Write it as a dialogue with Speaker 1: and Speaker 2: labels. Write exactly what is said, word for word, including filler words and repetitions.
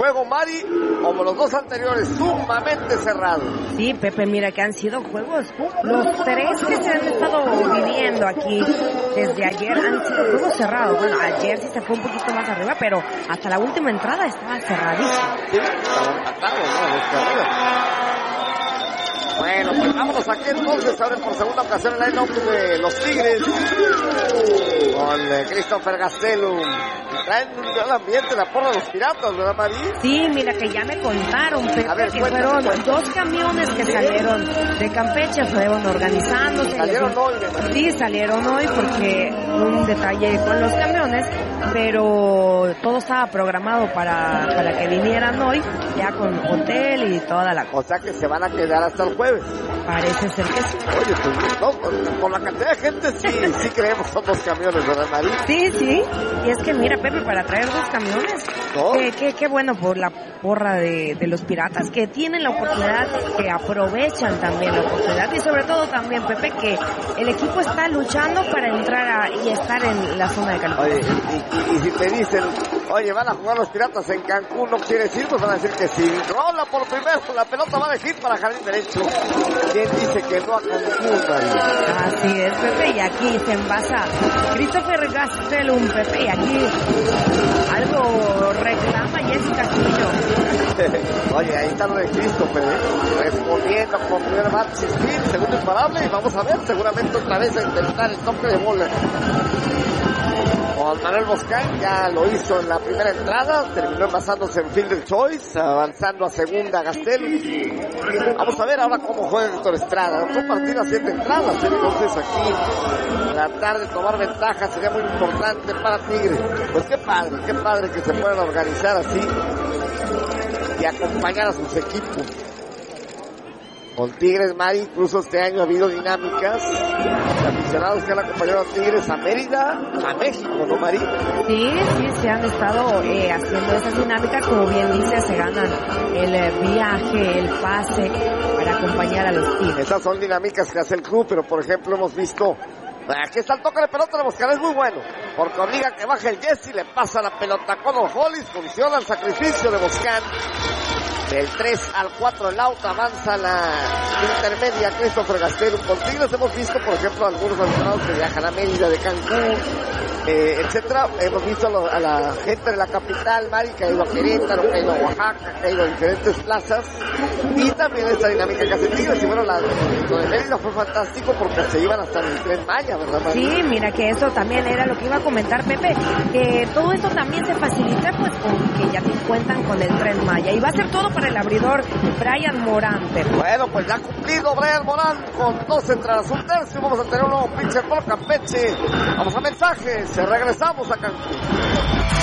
Speaker 1: juego, Mari, como los dos anteriores, sumamente cerrados.
Speaker 2: Sí, Pepe, mira que han sido juegos, los tres que se han estado viviendo aquí desde ayer han sido juegos cerrados. Bueno, ayer sí se fue un poquito más arriba, pero hasta la última entrada estaba cerradísimo.
Speaker 1: Sí, estaban empatados, ¿no? Los carreras. Bueno, pues vámonos aquí entonces, ahora por segunda ocasión el line-up de los Tigres con eh, Christopher Gastelum. Y traen un gran ambiente la porra de los Piratas, ¿verdad, Mari?
Speaker 2: Sí, mira que ya me contaron, Pepe,
Speaker 1: A ver,
Speaker 2: que
Speaker 1: cuéntame,
Speaker 2: fueron
Speaker 1: cuéntame.
Speaker 2: dos camiones que salieron de Campeche, fueron organizándose.
Speaker 1: Salieron hoy, ¿verdad?
Speaker 2: Sí, salieron hoy porque un detalle con los camiones, pero todo estaba programado para, para que vinieran hoy, ya con hotel y toda la cosa.
Speaker 1: O sea que se van a quedar hasta el jueves.
Speaker 2: Parece ser que sí.
Speaker 1: Oye, pues no, por la cantidad de gente sí, sí creemos son dos camiones, ¿verdad, Mari?
Speaker 2: Sí, sí. Y es que mira, Pepe, para traer dos camiones,
Speaker 1: ¿no?
Speaker 2: qué, qué, qué bueno por la porra de, de los Piratas, que tienen la oportunidad, que aprovechan también la oportunidad, y sobre todo también, Pepe, que el equipo está luchando para entrar a, y estar en la zona de calificación.
Speaker 1: Oye, y, y, y si te dicen, oye, van a jugar los Piratas en Cancún, ¿no quiere decir? Pues van a decir que sí. Rola por primero, la pelota va a elegir para jardín derecho. ¿Quién dice que no a Cancún, María?
Speaker 2: Así es, Pepe, y aquí se envasa Christopher Gastelum, Pepe, y aquí algo reclama Jessica Castillo.
Speaker 1: Oye, ahí está lo de Christopher, ¿eh? Respondiendo con primer match speed, segundo imparable, y vamos a ver, seguramente otra vez a intentar el toque de bola. Juan Manuel Boscán ya lo hizo en la primera entrada, terminó envasándose en Fielder Choice, avanzando a segunda Gastelum. Vamos a ver ahora cómo juega Héctor Estrada. Otro partido a siete entradas, entonces aquí tratar de tomar ventaja sería muy importante para Tigres. Pues qué padre, qué padre que se puedan organizar así y acompañar a sus equipos. Con Tigres, Mari, incluso este año ha habido dinámicas de aficionados que han acompañado a Tigres a Mérida, a México, ¿no, Mari?
Speaker 2: Sí, sí, se han estado eh, haciendo esas dinámicas, como bien dice, se ganan el eh, viaje, el pase para acompañar a los Tigres.
Speaker 1: Esas son dinámicas que hace el club, pero por ejemplo hemos visto, aquí está el toque de pelota de Boscan, es muy bueno, porque obliga a que baje el Jesse, le pasa la pelota con los Hollis, funciona el sacrificio de Boscan. Del tres al cuatro el out, avanza la intermedia Christopher Gastelum. Con Tigres hemos visto, por ejemplo, algunos aficionados que viajan a Mérida de Cancún, eh, etcétera. Hemos visto a, lo, a la gente de la capital, Mari, que ha ido a Querétaro, que ha ido a Oaxaca, que ha ido a diferentes plazas. Y también esta dinámica que hace Tigres. Y bueno, la, lo de Mérida fue fantástico porque se iban hasta el Tren Maya, ¿verdad, Mari?
Speaker 2: Sí, mira que eso también era lo que iba a comentar, Pepe, que todo esto también se facilita pues con que ya te cuentan con el Tren Maya. Y va a ser todo para el abridor Brian Morán, Pepe.
Speaker 1: Bueno, pues ya ha cumplido Brian Morán con dos entradas, un tercio. Vamos a tener un nuevo pitcher por Campeche. Vamos a mensajes, regresamos a Cancún.